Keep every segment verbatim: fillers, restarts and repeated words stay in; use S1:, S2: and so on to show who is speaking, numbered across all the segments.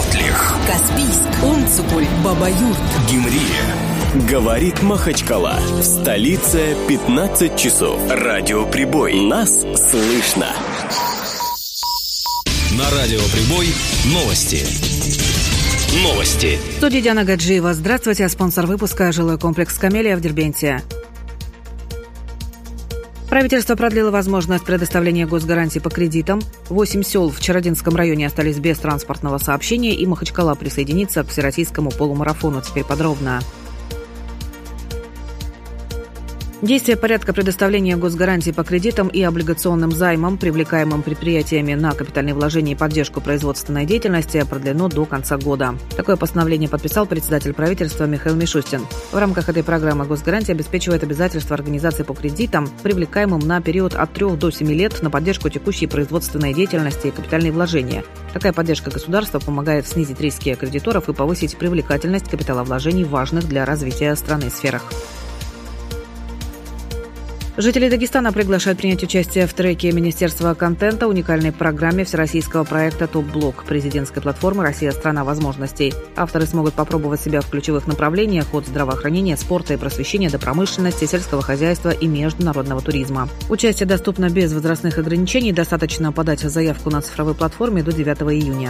S1: Картлих,
S2: Каспийск, Онцополь, Баба-Юрт,
S1: Гимрия. Говорит Махачкала. В столице пятнадцать часов. Радиоприбой. Нас слышно.
S3: На Радиоприбой новости. Новости.
S4: В студии Диана Гаджиева. Здравствуйте. Спонсор выпуска — жилой комплекс «Камелия» в Дербенте. Правительство продлило возможность предоставления госгарантий по кредитам. Восемь сел в Чародинском районе остались без транспортного сообщения, и Махачкала присоединится к всероссийскому полумарафону. Теперь подробно. Действие порядка предоставления госгарантий по кредитам и облигационным займам, привлекаемым предприятиями на капитальные вложения и поддержку производственной деятельности, продлено до конца года. Такое постановление подписал председатель правительства Михаил Мишустин. В рамках этой программы госгарантия обеспечивает обязательства организаций по кредитам, привлекаемым на период от трёх до семи лет на поддержку текущей производственной деятельности и капитальные вложения. Такая поддержка государства помогает снизить риски кредиторов и повысить привлекательность капиталовложений в важных для развития страны сферах. Жители Дагестана приглашают принять участие в треке Министерства контента уникальной программе всероссийского проекта «Топ-блок» президентской платформы «Россия – страна возможностей». Авторы смогут попробовать себя в ключевых направлениях от здравоохранения, спорта и просвещения до промышленности, сельского хозяйства и международного туризма. Участие доступно без возрастных ограничений. Достаточно подать заявку на цифровой платформе до девятого июня.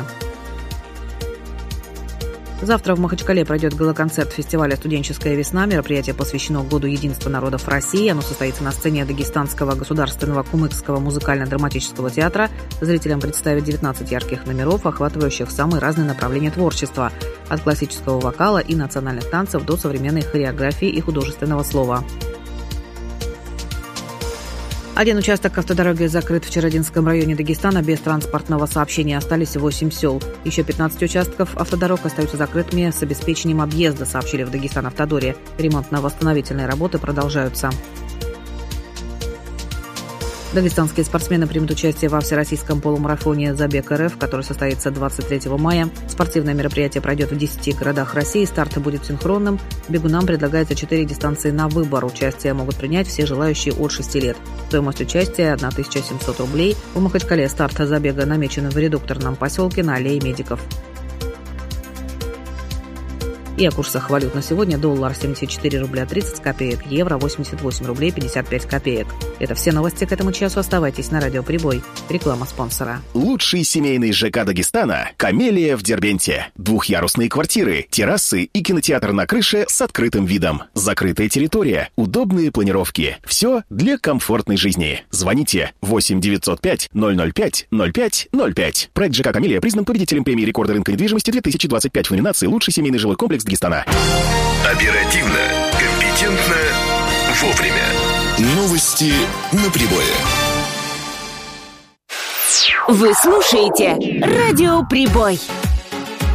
S4: Завтра в Махачкале пройдет гала-концерт фестиваля «Студенческая весна». Мероприятие посвящено Году единства народов России. Оно состоится на сцене Дагестанского государственного кумыкского музыкально-драматического театра. Зрителям представят девятнадцать ярких номеров, охватывающих самые разные направления творчества. От классического вокала и национальных танцев до современной хореографии и художественного слова. Один участок автодороги закрыт в Чародинском районе Дагестана. Без транспортного сообщения остались восемь сел. Еще пятнадцать участков автодорог остаются закрытыми с обеспечением объезда, сообщили в Дагестан-Автодоре. Ремонтно-восстановительные работы продолжаются. Дагестанские спортсмены примут участие во всероссийском полумарафоне «Забег РФ», который состоится двадцать третьего мая. Спортивное мероприятие пройдет в десяти городах России. Старт будет синхронным. Бегунам предлагается четыре дистанции на выбор. Участие могут принять все желающие от шести лет. Стоимость участия – тысяча семьсот рублей. В Махачкале старт забега намечен в редукторном поселке на аллее Медиков. И о курсах валют на сегодня. Доллар семьдесят четыре рубля тридцать копеек, евро восемьдесят восемь рублей пятьдесят пять копеек. Это все новости к этому часу. Оставайтесь на Радиоприбой. Реклама спонсора.
S1: Лучший семейный ЖК Дагестана – «Камелия» в Дербенте. Двухъярусные квартиры, террасы и кинотеатр на крыше с открытым видом. Закрытая территория, удобные планировки. Все для комфортной жизни. Звоните восемь девятьсот пять ноль ноль пять ноль пять ноль пять. Проект ЖК «Камелия» признан победителем премии рекорда рынка недвижимости две тысячи двадцать пять в номинации «Лучший семейный жилой комплекс Дагестана».
S3: Оперативно, компетентно, вовремя. Новости на прибое.
S2: Вы слушаете Радиоприбой.